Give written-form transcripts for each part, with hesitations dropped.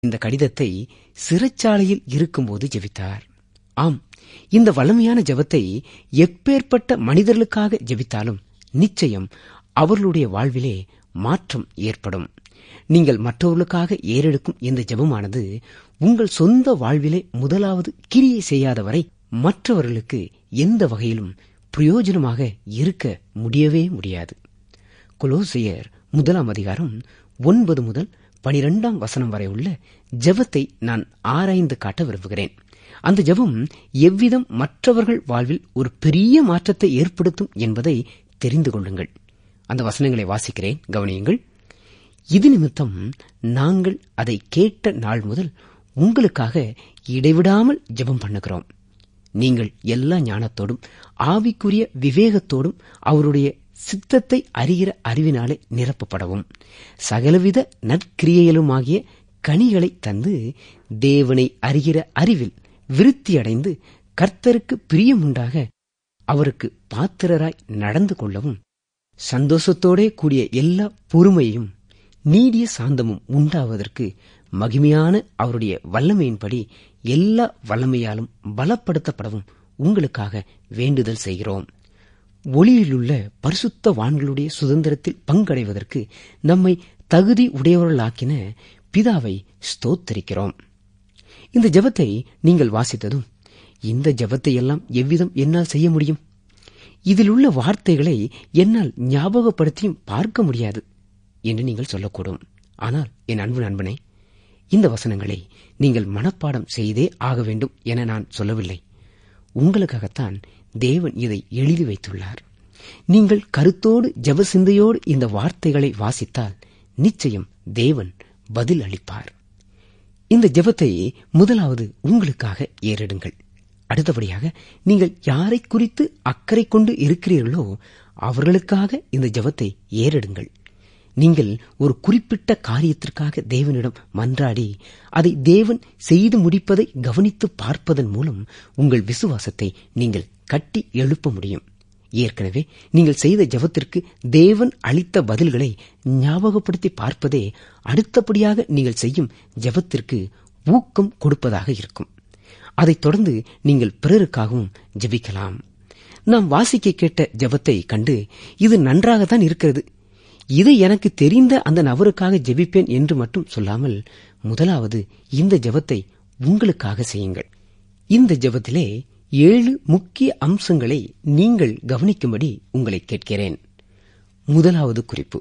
இந்த கடிதத்தை சிறைச்சாலையில் இருக்கும்போது ஜெபித்தார். ஆம், இந்த வல்லமையான ஜெபத்தை எப்பேற்பட்ட மனிதர்களுக்காக ஜெபித்தாலும் நிச்சயம் அவர்களுடைய வாழ்விலே மாற்றம் ஏற்படும். நீங்கள் மற்றவர்களுக்காக ஏறெடுக்கும் இந்த ஜெபமானது உங்கள் சொந்த வாழ்விலே முதலாவது கிரியை செய்யாதவரை மற்றவர்களுக்கு எந்த வகையிலும் பிரயோஜனமாக இருக்க முடியவே முடியாது. கொலோசியர் 1 முதல் 12 வரை உள்ள ஜெபத்தை நான் ஆராய்ந்து காட்ட விரும்புகிறேன். அந்த ஜெபம் எவ்விதம் மற்றவர்கள் வாழ்வில் ஒரு பெரிய மாற்றத்தை ஏற்படுத்தும் என்பதை தெரிந்து கொள்ளுங்கள். அந்த வசனங்களை வாசிக்கிறேன், கவனியுங்கள். இது நிமித்தம் நாங்கள் அதை கேட்ட நாள் முதல் உங்களுக்காக இடைவிடாமல் ஜெபம் பண்ணுகிறோம். நீங்கள் எல்லா ஞானத்தோடும் ஆவிக்குரிய விவேகத்தோடும் அவருடைய சித்தத்தை அறிகிற அறிவினாலே நிரப்பப்படவும் சகலவித நற்கிரியைகளுமாகிய கனிகளை தந்து தேவனை அறிகிற அறிவில் விருத்தியடைந்து கர்த்தருக்கு பிரியமுண்டாக அவருக்கு பாத்திரராய் நடந்து கொள்ளவும் சந்தோஷத்தோடே கூடிய எல்லா பொறுமையும் நீடிய சாந்தமும் உண்டாவதற்கு மகிமையான அவருடைய வல்லமையின்படி எல்லா வல்லமையாலும் பலப்படுத்தப்படவும் உங்களுக்காக வேண்டுதல் செய்கிறோம். ஒளியிலுள்ள பரிசுத்தவான்களுடைய சுதந்திரத்தில் பங்கடைவதற்கு நம்மை தகுதி உடையவர்களாக்கின பிதாவை ஸ்தோத்தரிக்கிறோம். இந்த ஜெபத்தை நீங்கள் வாசித்ததும் இந்த ஜெபத்தை எல்லாம் எவ்விதம் என்னால் செய்ய முடியும், இதில் உள்ள வார்த்தைகளை என்னால் ஞாபகப்படுத்தியும் பார்க்க முடியாது என்று நீங்கள் சொல்லக்கூடும். ஆனால் என் அன்பு நண்பனே, இந்த வசனங்களை நீங்கள் மனப்பாடம் செய்தே ஆக வேண்டும் என நான் சொல்லவில்லை. உங்களுக்காகத்தான் தேவன் இதை எழுதி வைத்துள்ளார். நீங்கள் கருத்தோடு ஜெப சிந்தையோடு இந்த வார்த்தைகளை வாசித்தால் நிச்சயம் தேவன் பதில் அளிப்பார். இந்த ஜெபத்தை முதலாவது உங்களுக்காக ஏறிடுங்கள். அடுத்தபடியாக நீங்கள் யாரை குறித்து அக்கறை கொண்டு இருக்கிறீர்களோ அவர்களுக்காக இந்த ஜெபத்தை ஏறிடுங்கள். நீங்கள் ஒரு குறிப்பிட்ட காரியத்திற்காக தேவனிடம் மன்றாடி அதை தேவன் செய்து முடிப்பதை கவனித்து பார்ப்பதன் மூலம் உங்கள் விசுவாசத்தை நீங்கள் கட்டி எழுப்ப முடியும். ஏற்கனவே நீங்கள் செய்த ஜெபத்திற்கு தேவன் அளித்த பதில்களை ஞாபகப்படுத்தி பார்ப்பதே அடுத்தபடியாக நீங்கள் செய்யும் ஜெபத்திற்கு ஊக்கம் கொடுப்பதாக இருக்கும். அதைத் தொடர்ந்து நீங்கள் பிறருக்காகவும் ஜெபிக்கலாம். நாம் வாசிக்க கேட்ட ஜெபத்தை கண்டு இது நன்றாகத்தான் இருக்கிறது, இதை எனக்கு தெரிந்த அந்த நபருக்காக ஜெபிப்பேன் என்று மட்டும் சொல்லாமல் முதலாவது இந்த ஜெபத்தை உங்களுக்காக செய்யுங்கள். இந்த ஜெபத்திலே 7 முக்கிய அம்சங்களை நீங்கள் கவனிக்கும்படி உங்களை கேட்கிறேன். முதலாவது குறிப்பு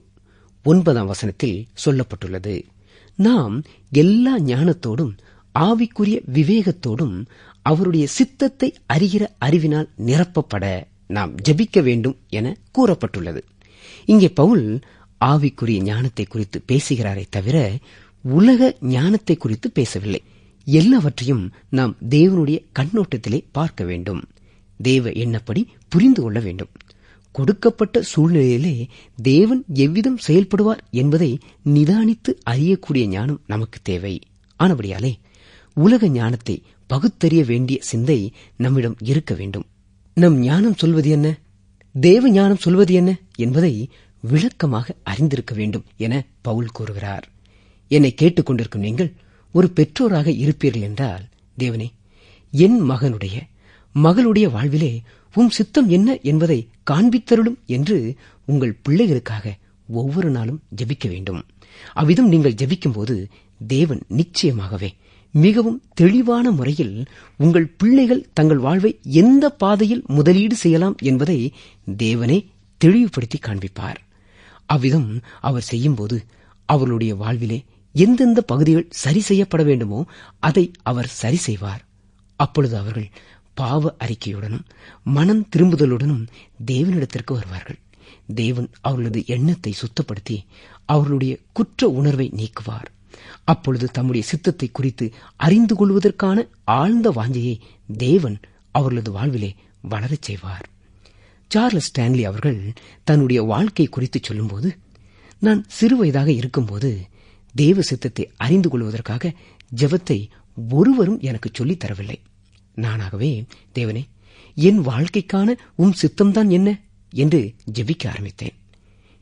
9 சொல்லப்பட்டுள்ளது. நாம் எல்லா ஞானத்தோடும் ஆவிக்குரிய விவேகத்தோடும் அவருடைய சித்தத்தை அறிகிற அறிவினால் நிரப்பப்பட நாம் ஜெபிக்க வேண்டும் என கூறப்பட்டுள்ளது. இங்கே பவுல் ஆவிக்குரிய ஞானத்தை குறித்து பேசுகிறாரே தவிர உலக ஞானத்தை குறித்து பேசவில்லை. எல்லாவற்றையும் நாம் தேவனுடைய கண்ணோட்டத்திலே பார்க்க வேண்டும். தேவ எண்ணப்படி புரிந்து கொள்ள வேண்டும். கொடுக்கப்பட்ட சூழ்நிலையிலே தேவன் எவ்விதம் செயல்படுவார் என்பதை நிதானித்து அறியக்கூடிய ஞானம் நமக்கு தேவை. ஆனபடியாலே உலக ஞானத்தை பகுத்தறிய வேண்டிய சிந்தை நம்மிடம் இருக்க வேண்டும். நம் ஞானம் சொல்வது என்ன, தேவ ஞானம் சொல்வது என்ன என்பதை விளக்கமாக அறிந்திருக்க வேண்டும் என பவுல் கூறுகிறார். என்னை கேட்டுக் கொண்டிருக்கும் நீங்கள் ஒரு பெற்றோராக இருப்பீர்கள் என்றால், தேவனே, என் மகனுடைய மகளுடைய வாழ்விலே உம் சித்தம் என்ன என்பதை காண்பித்தருளும் என்று உங்கள் பிள்ளைகளுக்காக ஒவ்வொரு நாளும் ஜெபிக்க வேண்டும். அவ்விதம் நீங்கள் ஜெபிக்கும் போது தேவன் நிச்சயமாகவே மிகவும் தெளிவான முறையில் உங்கள் பிள்ளைகள் தங்கள் வாழ்வை எந்த பாதையில் முதலீடு செய்யலாம் என்பதை தேவனே தெளிவுபடுத்தி காண்பிப்பார். அவ்விதம் அவர் செய்யும்போது அவர்களுடைய வாழ்விலே எந்தெந்த பகுதிகள் சரி செய்யப்பட வேண்டுமோ அதை அவர் சரி செய்வார். அப்பொழுது அவர்கள் பாவ அறிக்கையுடனும் மனம் திரும்புதலுடனும் தேவனிடத்திற்கு வருவார்கள். தேவன் அவர்களது எண்ணத்தை சுத்தப்படுத்தி அவர்களுடைய குற்ற உணர்வை நீக்குவார். அப்பொழுது தம்முடைய சித்தத்தை குறித்து அறிந்து கொள்வதற்கான ஆழ்ந்த வாஞ்சையை தேவன் அவர்களது வாழ்விலே வளரச் செய்வார். சார்லஸ் ஸ்டான்லி அவர்கள் தன்னுடைய வாழ்க்கை குறித்து சொல்லும்போது, நான் சிறுவயதாக இருக்கும்போது தேவ சித்தத்தை அறிந்து கொள்வதற்காக ஜெபத்தை ஒருவரும் எனக்கு சொல்லித் தரவில்லை. நானாகவே, தேவனே, என் வாழ்க்கைக்கான உம் சித்தம்தான் என்ன என்று ஜெபிக்க ஆரம்பித்தேன்.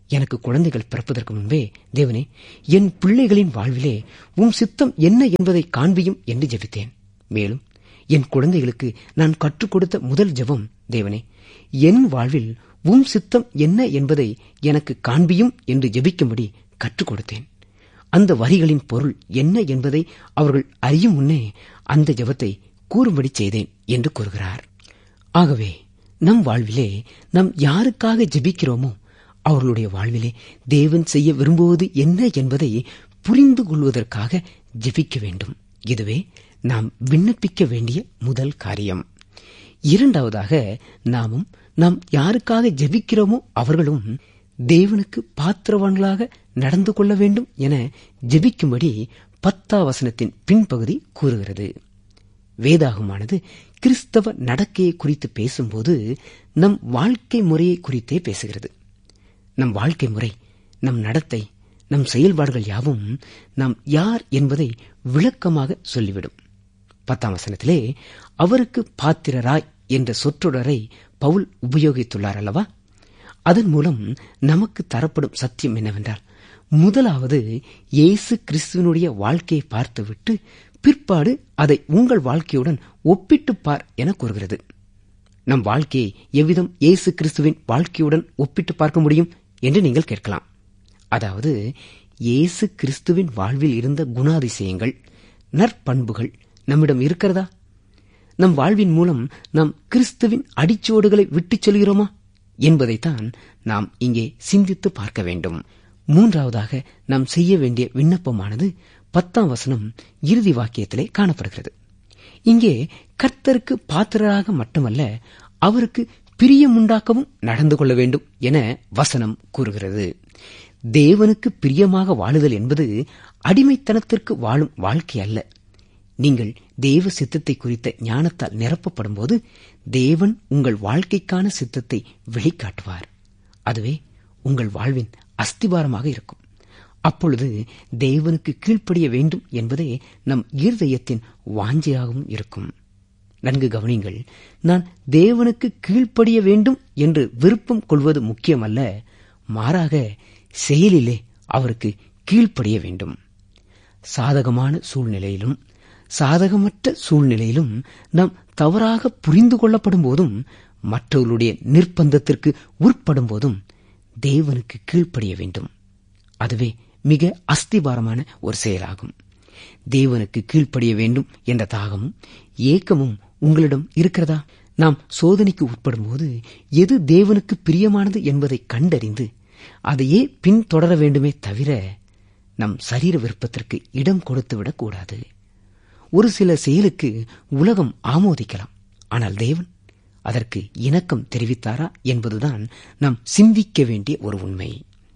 எனக்கு குழந்தைகள் பிறப்பதற்கு முன்பே, தேவனே, என் பிள்ளைகளின் வாழ்விலே உம் சித்தம் என்ன என்பதை காண்பியும் என்று ஜெபித்தேன். மேலும் என் குழந்தைகளுக்கு நான் கற்றுக் கொடுத்த முதல் ஜெபம், தேவனே, என் வாழ்வில் உம் சித்தம் என்ன என்பதை எனக்கு காண்பியும் என்று ஜெபிக்கும்படி கற்றுக் கொடுத்தேன். அந்த வரிகளின் பொருள் என்ன என்பதை அவர்கள் அறியும் முன்னே அந்த ஜெபத்தை கூறும்படி செய்தேன் என்று கூறுகிறார். ஆகவே நம் வாழ்விலே நாம் யாருக்காக ஜெபிக்கிறோமோ அவர்களுடைய வாழ்விலே தேவன் செய்ய விரும்புவது என்ன என்பதை புரிந்து கொள்வதற்காக ஜெபிக்க வேண்டும். இதுவே நாம் விண்ணப்பிக்க வேண்டிய முதல் காரியம். இரண்டாவதாக, நாம் யாருக்காக ஜெபிக்கிறோமோ அவர்களும் தேவனுக்கு பாத்திரவான்களாக நடந்து கொள்ள வேண்டும் என ஜெபிக்கும்படி 10ஆம் வசனத்தின் பின்பகுதி கூறுகிறது. வேதாகமானது கிறிஸ்தவ நடக்கையை குறித்து பேசும்போது நம் வாழ்க்கை முறையை குறித்தே பேசுகிறது. நம் வாழ்க்கை முறை, நம் நடத்தை, நம் செயல்பாடுகள் யாவும் நாம் யார் என்பதை விளக்கமாக சொல்லிவிடும். 10ஆம் வசனத்திலே அவருக்கு பாத்திரராய் என்ற சொற்றொடரை பவுல் உபயோகித்துள்ளார் அல்லவா? அதன் மூலம் நமக்கு தரப்படும் சத்தியம் என்னவென்றால், முதலாவது இயேசு கிறிஸ்துவனுடைய வாழ்க்கையை பார்த்துவிட்டு பிற்பாடு அதை உங்கள் வாழ்க்கையுடன் ஒப்பிட்டு பார் என கூறுகிறது. நம் வாழ்க்கையை எவ்விதம் இயேசு கிறிஸ்துவின் வாழ்க்கையுடன் ஒப்பிட்டு பார்க்க முடியும் என்று நீங்கள் கேட்கலாம். அதாவது, இயேசு கிறிஸ்துவின் வாழ்வில் இருந்த குணாதிசயங்கள், நற்பண்புகள் நம்மிடம் இருக்கிறதா? நம் வாழ்வின் மூலம் நாம் கிறிஸ்துவின் அடிச்சுவடுகளை விட்டுச் செல்கிறோமா என்பதைத்தான் நாம் இங்கே சிந்தித்து பார்க்க வேண்டும். மூன்றாவதாக நாம் செய்ய வேண்டிய விண்ணப்பமானது 10ஆம் வசனம் இறுதி வாக்கியத்திலே காணப்படுகிறது. இங்கே கர்த்தருக்கு பாத்திரராக மட்டுமல்ல, அவருக்கு பிரியமுண்டாக்கவும் நடந்து கொள்ள வேண்டும் என வசனம் கூறுகிறது. தேவனுக்கு பிரியமாக வாழுதல் என்பது அடிமைத்தனத்திற்கு வாழும் வாழ்க்கை அல்ல. நீங்கள் தேவ சித்தத்தை குறித்த ஞானத்தால் நிரப்பப்படும் போது தேவன் உங்கள் வாழ்க்கைக்கான சித்தத்தை வெளிக்காட்டுவார். அதுவே உங்கள் வாழ்வின் அஸ்திபாரமாக இருக்கும். அப்பொழுது தேவனுக்கு கீழ்ப்படிய வேண்டும் என்பதே நம் இருதயத்தின் வாஞ்சையாகவும் இருக்கும். நன்கு கவனிங்கள், நான் தேவனுக்கு கீழ்ப்படிய வேண்டும் என்று விருப்பம் கொள்வது முக்கியமல்ல, மாறாக செயலிலே அவருக்கு கீழ்ப்படிய வேண்டும். சாதகமான சூழ்நிலையிலும் சாதகமற்ற சூழ்நிலையிலும் நாம் தவறாக புரிந்து கொள்ளப்படும் போதும் மற்றவர்களுடைய நிர்பந்தத்திற்கு உட்படும் போதும் தேவனுக்கு கீழ்ப்படிய வேண்டும். அதுவே மிக அஸ்திபாரமான ஒரு செயலாகும். தேவனுக்கு கீழ்ப்படிய வேண்டும் என்ற தாகமும் ஏக்கமும் உங்களிடம் இருக்கிறதா? நாம் சோதனைக்கு உட்படும் போது எது தேவனுக்கு பிரியமானது என்பதை கண்டறிந்து அதையே பின்தொடர வேண்டுமே தவிர நம் சரீர விருப்பத்திற்கு இடம் கொடுத்துவிடக் கூடாது. ஒரு சில செயலுக்கு உலகம் ஆமோதிக்கலாம், ஆனால் தேவன் அதற்கு இணக்கம் தெரிவித்தாரா என்பதுதான் நாம் சிந்திக்க வேண்டிய ஒரு உண்மை.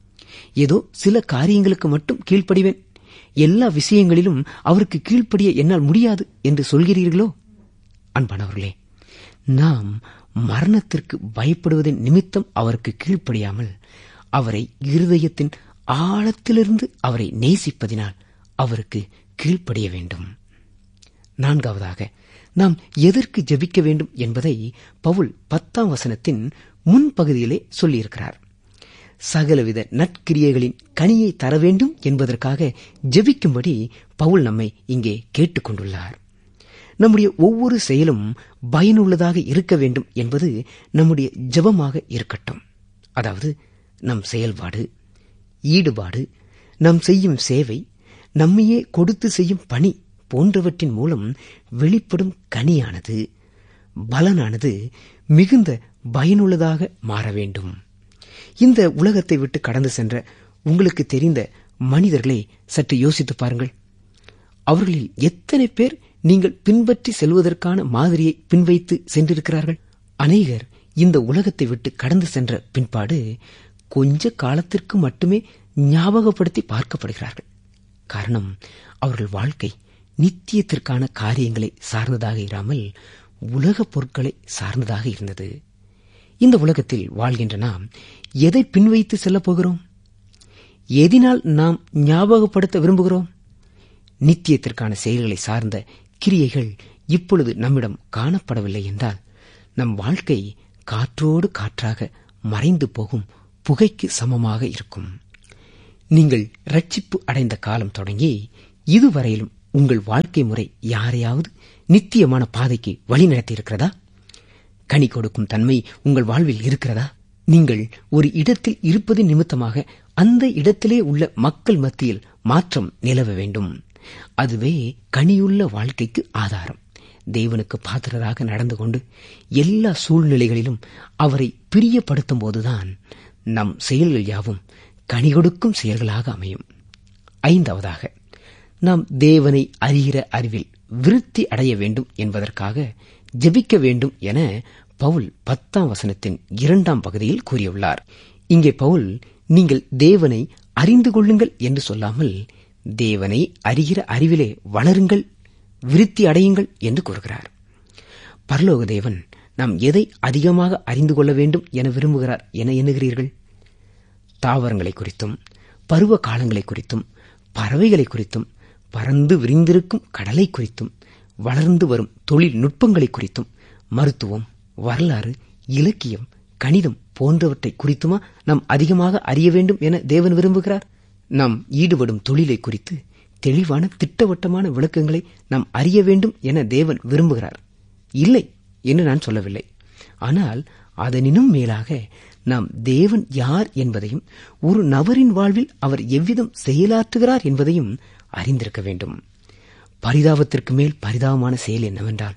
ஏதோ சில காரியங்களுக்கு மட்டும் கீழ்ப்படிவேன், எல்லா விஷயங்களிலும் அவருக்கு கீழ்ப்படிய என்னால் முடியாது என்று சொல்கிறீர்களோ? அன்பானவர்களே, நாம் மரணத்திற்கு பயப்படுவதன் நிமித்தம் அவருக்கு கீழ்ப்படியாமல் அவரை இருதயத்தின் ஆழத்திலிருந்து அவரை நேசிப்பதினால் அவருக்கு கீழ்ப்படிய வேண்டும். நான்காவதாக, நாம் எதற்கு ஜெபிக்க வேண்டும் என்பதை பவுல் 10ஆம் வசனத்தின் முன்பகுதியிலே சொல்லியிருக்கிறார். சகலவித நற்கிரியைகளின் கனியை தர வேண்டும் என்பதற்காக ஜெபிக்கும்படி பவுல் நம்மை இங்கே கேட்டுக் கொண்டுள்ளார். நம்முடைய ஒவ்வொரு செயலும் பயனுள்ளதாக இருக்க வேண்டும் என்பது நம்முடைய ஜெபமாக இருக்கட்டும். அதாவது நம் செயல்பாடு, ஈடுபாடு, நாம் செய்யும் சேவை, நம்மையே கொடுத்து செய்யும் பணி போன்றவற்றின் மூலம் வெளிப்படும் கனியானது, பலனானது மிகுந்த பயனுள்ளதாக மாற வேண்டும். இந்த உலகத்தை விட்டு கடந்து சென்ற உங்களுக்கு தெரிந்த மனிதர்களை சற்று யோசித்து பாருங்கள். அவர்களில் எத்தனை பேர் நீங்கள் பின்பற்றி செல்வதற்கான மாதிரியை பின்வைத்து சென்றிருக்கிறார்கள்? அநேகர் இந்த உலகத்தை விட்டு கடந்து சென்ற பின்பாடு கொஞ்ச காலத்திற்கு மட்டுமே ஞாபகப்படுத்தி பார்க்கப்படுகிறார்கள். காரணம், அவர்கள் வாழ்க்கை நித்தியத்திற்கான காரியங்களை சார்ந்ததாக இராமல் உலக பொருட்களை சார்ந்ததாக இருந்தது. இந்த உலகத்தில் வாழ்கின்ற நாம் எதை பின்வைத்து செல்லப் போகிறோம்? எதினால் நாம் ஞாபகப்படுத்த விரும்புகிறோம்? நித்தியத்திற்கான செயல்களை சார்ந்த கிரியைகள் இப்பொழுது நம்மிடம் காணப்படவில்லை என்றால் நம் வாழ்க்கை காற்றோடு காற்றாக மறைந்து போகும் புகைக்கு சமமாக இருக்கும். நீங்கள் ரட்சிப்பு அடைந்த காலம் தொடங்கி இதுவரையிலும் உங்கள் வாழ்க்கை முறை யாரையாவது நித்தியமான பாதைக்கு வழி நடத்தியிருக்கிறதா? கனி கொடுக்கும் தன்மை உங்கள் வாழ்வில் இருக்கிறதா? நீங்கள் ஒரு இடத்தில் இருப்பது நிமித்தமாக அந்த இடத்திலே உள்ள மக்கள் மத்தியில் மாற்றம் நிலவ வேண்டும். அதுவே கனியுள்ள வாழ்க்கைக்கு ஆதாரம். தேவனுக்கு பாத்திரராக நடந்து கொண்டு எல்லா சூழ்நிலைகளிலும் அவரை பிரியப்படுத்தும் போதுதான் நம் செயல்கள் யாவும் கனி கொடுக்கும் செயல்களாக அமையும். ஐந்தாவதாக, நாம் தேவனை அறிகிற அறிவில் விருத்தி அடைய வேண்டும் என்பதற்காக ஜெபிக்க வேண்டும் என பவுல் 10ஆம் வசனத்தின் 2ஆம் பகுதியில் கூறியுள்ளார். இங்கே பவுல் நீங்கள் தேவனை அறிந்து கொள்ளுங்கள் என்று சொல்லாமல் தேவனை அறிகிற அறிவிலே வளருங்கள், விருத்தி அடையுங்கள் என்று கூறுகிறார். பரலோக தேவன் நாம் எதை அதிகமாக அறிந்து கொள்ள வேண்டும் என விரும்புகிறார் என எண்ணுகிறீர்கள்? தாவரங்களை குறித்தும், பருவ காலங்களை குறித்தும், பறவைகளை குறித்தும், பறந்து விரிந்திருக்கும் கடலை குறித்தும், வளர்ந்து வரும் தொழில்நுட்பங்களை குறித்தும், மருத்துவம், வரலாறு, இலக்கியம், கணிதம் போன்றவற்றை குறித்துமா நாம் அதிகமாக அறிய வேண்டும் என தேவன் விரும்புகிறார்? நாம் ஈடுபடும் தொழிலை குறித்து தெளிவான திட்டவட்டமான விளக்கங்களை நாம் அறிய வேண்டும் என தேவன் விரும்புகிறார். இல்லை என்று நான் சொல்லவில்லை. ஆனால் அதனினும் மேலாக நாம் தேவன் யார் என்பதையும், ஒரு நபரின் வாழ்வில் அவர் எவ்விதம் செயலாற்றுகிறார் என்பதையும் அறிந்திருக்க வேண்டும். பரிதாபத்திற்கு மேல் பரிதாபமான செயல் என்னவென்றால்,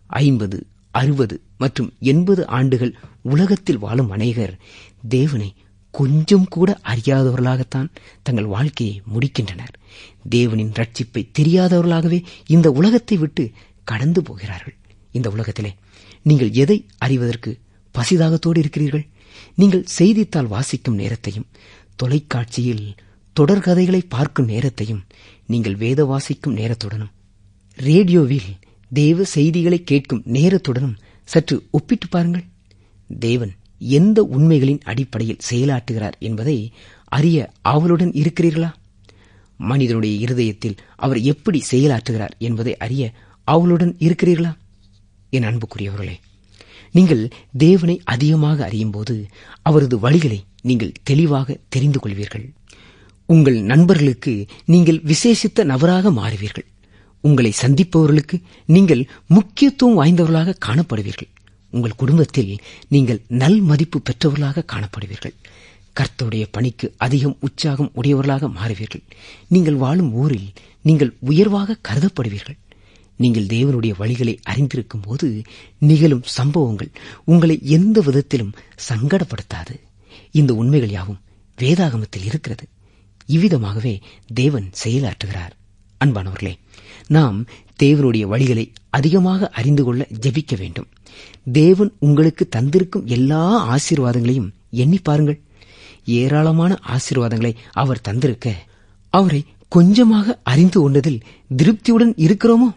50, 60 மற்றும் 80 ஆண்டுகள் உலகத்தில் வாழும் அநேகர் தேவனை கொஞ்சம் கூட அறியாதவர்களாகத்தான் தங்கள் வாழ்க்கையை முடிக்கின்றனர். தேவனின் ரட்சிப்பை தெரியாதவர்களாகவே இந்த உலகத்தை விட்டு கடந்து போகிறார்கள். இந்த உலகத்திலே நீங்கள் எதை அறிவதற்கு பசிதாகத்தோடு இருக்கிறீர்கள்? நீங்கள் செய்தித்தாள் வாசிக்கும் நேரத்தையும், தொலைக்காட்சியில் தொடர்கதைகளை பார்க்கும் நேரத்தையும், நீங்கள் வேத வாசிக்கும் நேரத்துடனும், ரேடியோவில் தேவ செய்திகளை கேட்கும் நேரத்துடனும் சற்று ஒப்பிட்டு பாருங்கள். தேவன் எந்த உண்மைகளின் அடிப்படையில் செயலாற்றுகிறார் என்பதை அறிய ஆவலுடன் இருக்கிறீர்களா? மனிதனுடைய இருதயத்தில் அவர் எப்படி செயலாற்றுகிறார் என்பதை அறிய ஆவலுடன் இருக்கிறீர்களா? என் அன்புக்குரியவர்களே, நீங்கள் தேவனை அதிகமாக அறியும் போது அவரது வழிகளை நீங்கள் தெளிவாக தெரிந்து கொள்வீர்கள். உங்கள் நண்பர்களுக்கு நீங்கள் விசேஷித்த நபராக மாறுவீர்கள். உங்களை சந்திப்பவர்களுக்கு நீங்கள் முக்கியத்துவம் வாய்ந்தவர்களாக காணப்படுவீர்கள். உங்கள் குடும்பத்தில் நீங்கள் நல் மதிப்பு பெற்றவர்களாக காணப்படுவீர்கள். கர்த்தருடைய பணிக்கு அதிகம் உற்சாகம் உடையவர்களாக மாறுவீர்கள். நீங்கள் வாழும் ஊரில் நீங்கள் உயர்வாக கருதப்படுவீர்கள். நீங்கள் தேவனுடைய வழிகளை அறிந்திருக்கும் போது நிகழும் சம்பவங்கள் உங்களை எந்த விதத்திலும் சங்கடப்படுத்தாது. இந்த உண்மைகள் யாவும் வேதாகமத்தில் இருக்கிறது. இவ்விதமாகவே தேவன் செயலாற்றுகிறார். அன்பானவர்களே, நாம் தேவனுடைய வழிகளை அதிகமாக அறிந்து கொள்ள ஜெபிக்க வேண்டும். தேவன் உங்களுக்கு தந்திருக்கும் எல்லா ஆசீர்வாதங்களையும் எண்ணி பாருங்கள். ஏராளமான ஆசீர்வாதங்களை அவர் தந்திருக்க, அவரை கொஞ்சமாக அறிந்து கொண்டதில் திருப்தியுடன் இருக்கிறோமோ?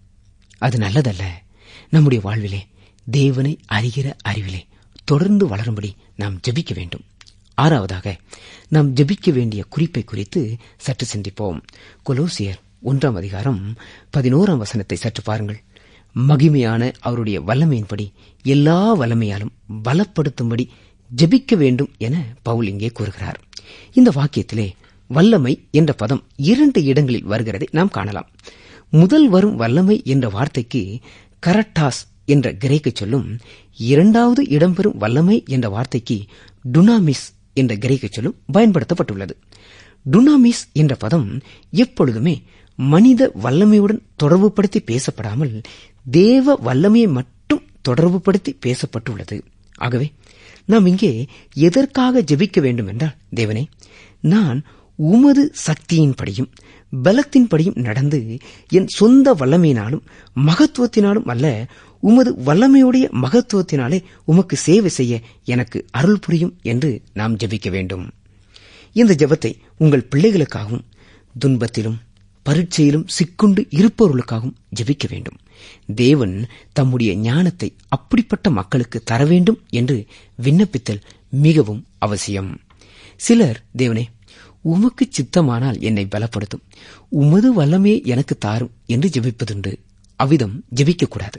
அது நல்லதல்ல. நம்முடைய வாழ்விலே தேவனை அறிகிற அறிவிலே தொடர்ந்து வளரும்படி நாம் ஜெபிக்க வேண்டும். ஆறாவதாக, நாம் ஜெபிக்க வேண்டிய குறிப்பை குறித்து சற்று சிந்திப்போம். கொலோசியர் 1ஆம் அதிகாரம் 11ஆம் வசனத்தை சற்று பாருங்கள். மகிமையான அவருடைய வல்லமையின்படி எல்லா வல்லமையாலும் பலப்படுத்தும்படி ஜெபிக்க வேண்டும் என பவுல் இங்கே கூறுகிறார். இந்த வாக்கியத்திலே வல்லமை என்ற பதம் 2 இடங்களில் வருகிறதை நாம் காணலாம். முதல் வரும் வல்லமை என்ற வார்த்தைக்கு கரட்டாஸ் என்ற கிரேக்க சொல்லும், இரண்டாவது இடம்பெறும் வல்லமை என்ற வார்த்தைக்கு டுனாமிஸ் என்ற கிரேக்க சொல்லும் பயன்படுத்தப்பட்டுள்ளது. டுனாமிஸ் என்ற பதம் எப்பொழுதுமே மனித வல்லமையுடன் தொடர்புபடுத்தி பேசப்படாமல் தேவ வல்லமையை மட்டும் தொடர்புபடுத்தி பேசப்பட்டுள்ளது. ஆகவே நாம் இங்கே எதற்காக ஜெபிக்க வேண்டும் என்றால், தேவனே, நான் உமது சக்தியின்படியும் பலத்தின்படியும் நடந்து என் சொந்த வல்லமையினாலும் மகத்துவத்தினாலும் அல்ல, உமது வல்லமையுடைய மகத்துவத்தினாலே உமக்கு சேவை செய்ய எனக்கு அருள் புரியும் என்று நாம் ஜெபிக்க வேண்டும். இந்த ஜெபத்தை உங்கள் பிள்ளைகளுக்காகவும் துன்பத்திலும் பரீட்சையிலும் சிக்குண்டு இருப்பவர்களுக்காகவும் ஜெபிக்க வேண்டும். தேவன் தம்முடைய ஞானத்தை அப்படிப்பட்ட மக்களுக்கு தர வேண்டும் என்று விண்ணப்பித்தல் மிகவும் அவசியம். சிலர், தேவனே, உமக்கு சித்தமானால் என்னை பலப்படுத்தும், உமது வல்லமையை எனக்கு தாரும் என்று ஜெபிப்பதுண்டு. அவ்விதம் ஜெபிக்கக்கூடாது.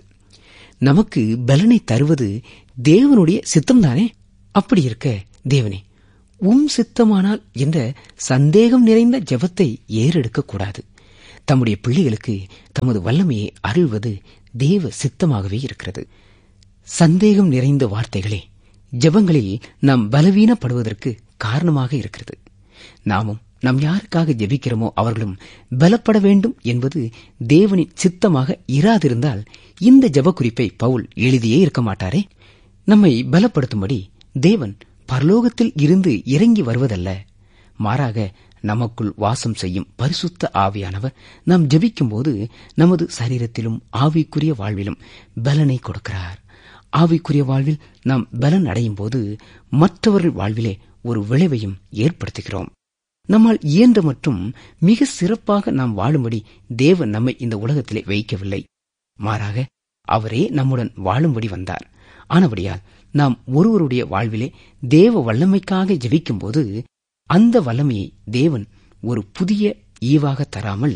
நமக்கு பலனை தருவது தேவனுடைய சித்தம்தானே. அப்படி இருக்க, தேவனே, சித்தமானால் என்ற சந்தேகம் நிறைந்த ஜெபத்தை ஏறெடுக்கக்கூடாது. தம்முடைய பிள்ளைகளுக்கு தமது வல்லமையை அருள்வது தேவ சித்தமாகவே இருக்கிறது. சந்தேகம் நிறைந்த வார்த்தைகளே ஜெபங்களில் நாம் பலவீனப்படுவதற்கு காரணமாக இருக்கிறது. நாமும் நாம் யாருக்காக ஜெபிக்கிறோமோ அவர்களும் பலப்பட வேண்டும் என்பது தேவனின் சித்தமாக இராதிருந்தால் இந்த ஜெப குறிப்பை பவுல் எழுதியே இருக்க மாட்டாரே. நம்மை பலப்படுத்தும்படி தேவன் பரலோகத்தில் இருந்து இறங்கி வருவதல்ல, மாறாக நமக்குள் வாசம் செய்யும் பரிசுத்த ஆவியானவர் நாம் ஜெபிக்கும்போது நமது சரீரத்திலும் ஆவிக்குரிய வாழ்விலும் பலனை கொடுக்கிறார். ஆவிக்குரிய வாழ்வில் நாம் பலன் அடையும் போது மற்றவர்கள் வாழ்விலே ஒரு விளைவையும் ஏற்படுத்துகிறோம். நம்மால் இயன்ற மற்றும் மிக சிறப்பாக நாம் வாழும்படி தேவன் நம்மை இந்த உலகத்திலே வைக்கவில்லை, மாறாக அவரே நம்முடன் வாழும்படி வந்தார். ஆனபடியால் நாம் ஒருவருடைய வாழ்விலே தேவ வல்லமைக்காக ஜெபிக்கும் போது அந்த வல்லமையை தேவன் ஒரு புதிய ஈவாக தராமல்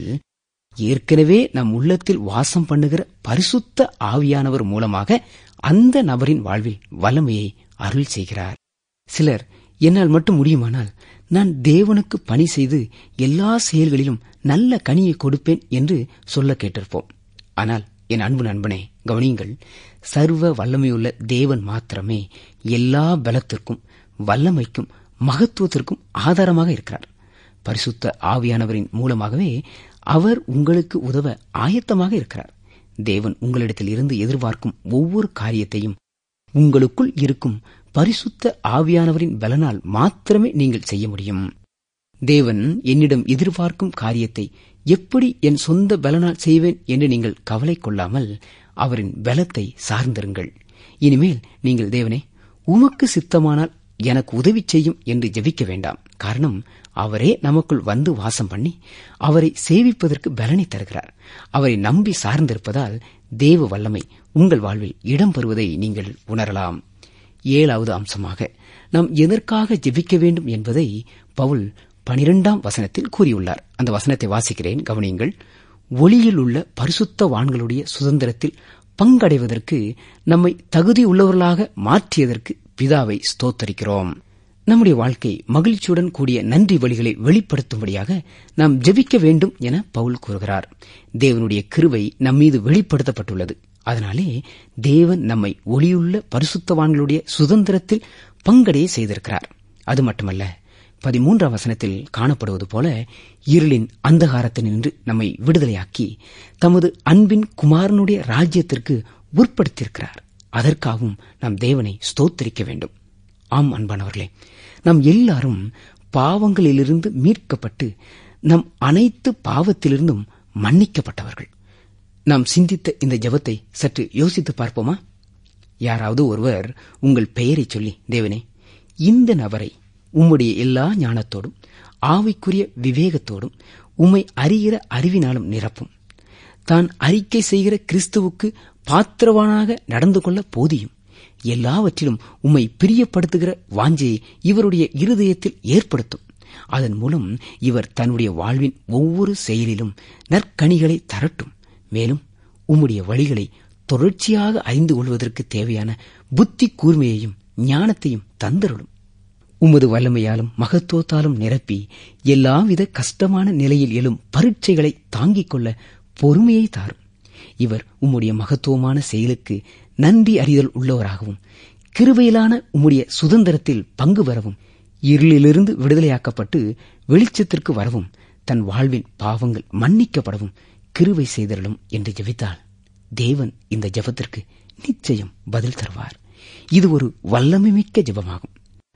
ஏற்கனவே நம் உள்ளத்தில் வாசம் பண்ணுகிற பரிசுத்த ஆவியானவர் மூலமாக அந்த நபரின் வாழ்வில் வல்லமையை அருள் செய்கிறார். சிலர் என்னால் மட்டும் முடியுமானால் நான் தேவனுக்கு பணி செய்து எல்லா செயல்களிலும் நல்ல கனியை கொடுப்பேன் என்று சொல்ல கேட்டிருப்போம். ஆனால் என் அன்பு நண்பனே, கவனியுங்கள், சர்வ வல்லமையுள்ள தேவன் மாத்திரமே எல்லா பலத்திற்கும் வல்லமைக்கும் மகத்துவத்திற்கும் ஆதாரமாக இருக்கிறார். பரிசுத்த ஆவியானவரின் மூலமாகவே அவர் உங்களுக்கு உதவ ஆயத்தமாக இருக்கிறார். தேவன் உங்களிடத்தில் இருந்து எதிர்பார்க்கும் ஒவ்வொரு காரியத்தையும் உங்களுக்குள் இருக்கும் பரிசுத்த ஆவியானவரின் பலனால் மாத்திரமே நீங்கள் செய்ய முடியும். தேவன் என்னிடம் எதிர்பார்க்கும் காரியத்தை எப்படி என் சொந்த பலனால் செய்வேன் என்று நீங்கள் கவலை கொள்ளாமல் அவரின் பலத்தை சார்ந்திருங்கள். இனிமேல் நீங்கள் தேவனே உமக்கு சித்தமானால் எனக்கு உதவி செய்யும் என்று ஜெபிக்க வேண்டாம். காரணம், அவரே நமக்குள் வந்து வாசம் பண்ணி அவரை சேவிப்பதற்கு பலனை தருகிறார். அவரை நம்பி சார்ந்திருப்பதால் தேவ வல்லமை உங்கள் வாழ்வில் இடம்பெறுவதை நீங்கள் உணரலாம். 7வது அம்சமாக நாம் எதற்காக ஜெபிக்க வேண்டும் என்பதை பவுல் 12ஆம் வசனத்தில் கூறியுள்ளார். அந்த வசனத்தை வாசிக்கிறேன், கவனியுங்கள். ஒளியில் உள்ள பரிசுத்தவான்களுடைய சுதந்திரத்தில் பங்கடைவதற்கு நம்மை தகுதியுள்ளவர்களாக மாற்றியதற்கு பிதாவை ஸ்தோத்தரிக்கிறோம். நம்முடைய வாழ்க்கை மகிழ்ச்சியுடன் கூடிய நன்றி வழிகளை வெளிப்படுத்தும்படியாக நாம் ஜெபிக்க வேண்டும் என பவுல் கூறுகிறார். தேவனுடைய கிருபை நம்மீது வெளிப்படுத்தப்பட்டுள்ளது. அதனாலே தேவன் நம்மை ஒளியுள்ள பரிசுத்தவான்களுடைய சுதந்திரத்தில் பங்கடைய செய்திருக்கிறார். அது மட்டுமல்ல, 13ஆம் வசனத்தில் காணப்படுவது போல இருளின் அந்தகாரத்தினின்று நம்மை விடுதலையாக்கி தமது அன்பின் குமாரனுடைய ராஜ்யத்திற்கு உட்படுத்தியிருக்கிறார். அதற்காகவும் நாம் தேவனை ஸ்தோத்திரிக்க வேண்டும். ஆம் அன்பானவர்களே, நாம் எல்லாரும் பாவங்களிலிருந்து மீட்கப்பட்டு நம் அனைத்து பாவத்திலிருந்தும் மன்னிக்கப்பட்டவர்கள். நாம் சிந்தித்த இந்த ஜெபத்தை சற்று யோசித்து பார்ப்போமா? யாராவது ஒருவர் உங்கள் பெயரை சொல்லி, தேவனே இந்த நபரை உம்முடைய எல்லா ஞானத்தோடும் ஆவிக்குரிய விவேகத்தோடும் உம்மை அறிகிற அறிவினாலும் நிரப்பும், தான் அறிக்கை செய்கிற கிறிஸ்துவுக்கு பாத்திரவானாக நடந்து கொள்ள போதியும், எல்லாவற்றிலும் உம்மை பிரியப்படுத்துகிற வாஞ்சையை இவருடைய இருதயத்தில் ஏற்படுத்தும், அதன் மூலம் இவர் தன்னுடைய வாழ்வின் ஒவ்வொரு செயலிலும் நற்கனிகளை தரட்டும், மேலும் உம்முடைய வழிகளை தொடர்ச்சியாக அறிந்து கொள்வதற்கு தேவையான புத்தி கூர்மையையும் ஞானத்தையும் தந்தருளும், உமது வல்லமையாலும் மகத்துவத்தாலும் நிரப்பி எல்லாவித கஷ்டமான நிலையில் எழும் பரீட்சைகளை தாங்கிக் கொள்ள பொறுமையை தாரும். இவர் உம்முடைய மகத்துவமான செயலுக்கு நன்றி அறிதல் உள்ளவராகவும் கிருபையிலான உம்முடைய சுதந்திரத்தில் பங்கு பெறவும், இருளிலிருந்து விடுதலையாக்கப்பட்டு வெளிச்சத்திற்கு வரவும், தன் வாழ்வின் பாவங்கள் மன்னிக்கப்படவும் கிருபை செய்தருளும் என்று ஜெபித்தால் தேவன் இந்த ஜெபத்திற்கு நிச்சயம் பதில் தருவார். இது ஒரு வல்லமை மிக்க ஜெபமாகும்.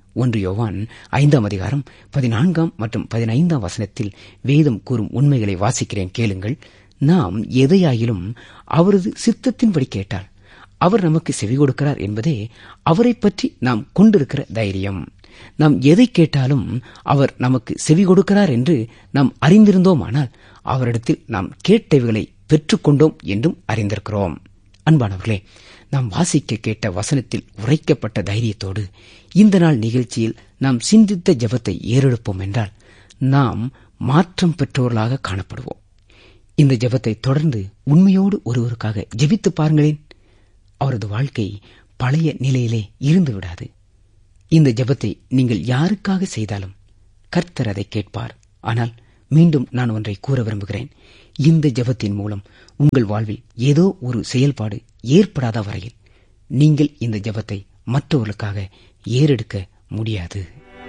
1 யோவான் 5ஆம் அதிகாரம் 14ஆம் மற்றும் 15ஆம் வசனத்தில் வேதம் கூறும் உண்மைகளை வாசிக்கிறேன், கேளுங்கள். நாம் எதையாயிலும் அவரது சித்தத்தின்படி கேட்டால் அவர் நமக்கு செவி கொடுக்கிறார் என்பதே அவரை பற்றி நாம் கொண்டிருக்கிற தைரியம். நாம் எதை கேட்டாலும் அவர் நமக்கு செவி கொடுக்கிறார் என்று நாம் அறிந்திருந்தோமானால் அவரிடத்தில் நாம் கேட்டவைகளை பெற்றுக்கொண்டோம் என்றும் அறிந்திருக்கிறோம். அன்பானவர்களே, நாம் வாசிக்க கேட்ட வசனத்தில் உரைக்கப்பட்ட தைரியத்தோடு இந்த நாள் நிகழ்ச்சியில் நாம் சிந்தித்த ஜெபத்தை ஏறெடுப்போம் என்றால் நாம் மாற்றம் பெற்றவர்களாக காணப்படுவோம். இந்த ஜெபத்தை தொடர்ந்து உண்மையோடு ஒருவருக்காக ஜெபித்து பாருங்களேன். அவரது வாழ்க்கை பழைய நிலையிலே இருந்து விடாது. இந்த ஜெபத்தை நீங்கள் யாருக்காக செய்தாலும் கர்த்தர் அதை கேட்பார். ஆனால் மீண்டும் நான் ஒன்றை கூற விரும்புகிறேன். இந்த ஜெபத்தின் மூலம் உங்கள் வாழ்வில் ஏதோ ஒரு செயல்பாடு ஏற்படாத வரையில் நீங்கள் இந்த ஜெபத்தை மற்றவர்களுக்காக ஏறெடுக்க முடியாது.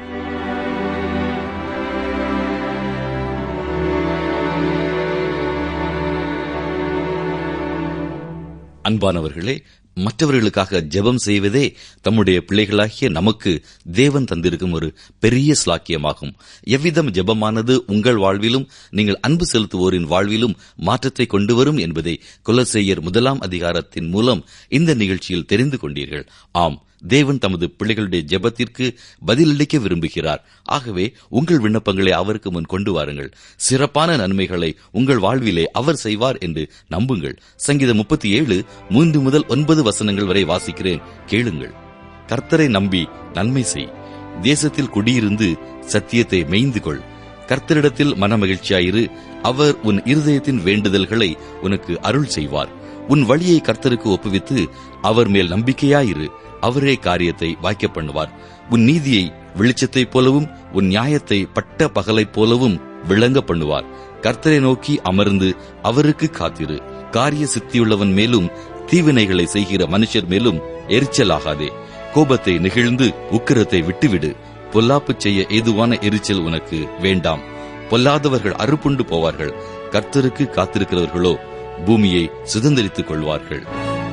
அன்பானவர்களே, மற்றவர்களுக்காக ஜெபம் செய்வதே தம்முடைய பிள்ளைகளாகிய நமக்கு தேவன் தந்திருக்கும் ஒரு பெரிய ஸ்லாக்கியமாகும். எவ்விதம் ஜெபமானது உங்கள் வாழ்விலும் நீங்கள் அன்பு செலுத்துவோரின் வாழ்விலும் மாற்றத்தை கொண்டு வரும் என்பதை கொலோசையர் 1 அதிகாரத்தின் மூலம் இந்த நிகழ்ச்சியில் தெரிந்து கொண்டீர்கள். ஆம், தேவன் தமது பிள்ளைகளுடைய ஜெபத்திற்கு பதிலளிக்க விரும்புகிறார். ஆகவே உங்கள் விண்ணப்பங்களை அவருக்கு முன் கொண்டு வாருங்கள். சிறப்பான நன்மைகளை உங்கள் வாழ்விலே அவர் செய்வார் என்று நம்புங்கள். சங்கீதம் 37:3-9 வசனங்கள் வரை வாசிக்கிறேன், கேளுங்கள். கர்த்தரை நம்பி நன்மை செய், தேசத்தில் குடியிருந்து சத்தியத்தை மேய்ந்து கொள். கர்த்தரிடத்தில் மனமகிழ்ச்சியாயிரு, அவர் உன் இருதயத்தின் வேண்டுதல்களை உனக்கு அருள் செய்வார். உன் வழியை கர்த்தருக்கு ஒப்புவித்து அவர் மேல் நம்பிக்கையாயிரு, அவரே காரியத்தை வாய்க்க பண்ணுவார். உன் நீதியை வெளிச்சத்தைப் போலவும் உன் நியாயத்தை பட்ட பகலைப் போலவும் விளங்க பண்ணுவார். கர்த்தரை நோக்கி அமர்ந்து அவருக்கு காத்திரு. காரிய சித்தியுள்ளவன் மேலும் தீவினைகளை செய்கிற மனுஷர் மேலும் எரிச்சலாகாதே. கோபத்தை நெகிழ்ந்து உக்கிரத்தை விட்டுவிடு. பொல்லாப்பு செய்ய ஏதுவான எரிச்சல் உனக்கு வேண்டாம். பொல்லாதவர்கள் அறுப்புண்டு போவார்கள். கர்த்தருக்கு காத்திருக்கிறவர்களோ பூமியை சுதந்திரித்துக் கொள்வார்கள்.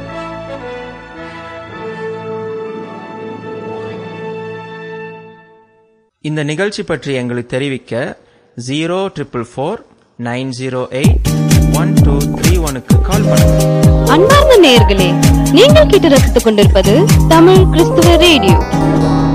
இந்த நிகழ்ச்சி பற்றி எங்களுக்கு தெரிவிக்க 044-908-1231 கால் பண்ணுங்க. அன்பார்ந்த நேயர்களே, நீங்கள் கேட்டு ரசித்துக் கொண்டிருப்பது தமிழ் கிறிஸ்துவ ரேடியோ.